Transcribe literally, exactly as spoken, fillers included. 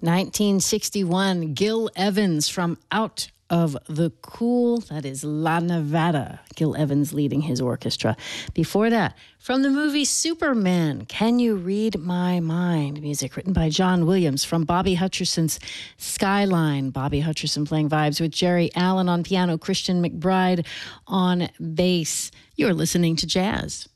nineteen sixty-one, Gil Evans from Out of the Cool. That is La Nevada. Gil Evans leading his orchestra. Before that, from the movie Superman, Can You Read My Mind? Music written by John Williams from Bobby Hutcherson's Skyline. Bobby Hutcherson playing vibes with Jerry Allen on piano, Christian McBride on bass. You're listening to jazz.